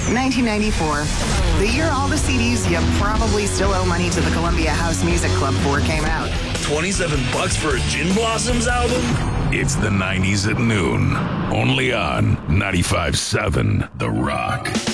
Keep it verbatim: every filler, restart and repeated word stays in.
nineteen ninety-four. The year all the C Ds you probably still owe money to the Columbia House Music Club for came out. twenty-seven bucks for a Gin Blossoms album? It's the nineties at noon. Only on ninety-five point seven The Rock.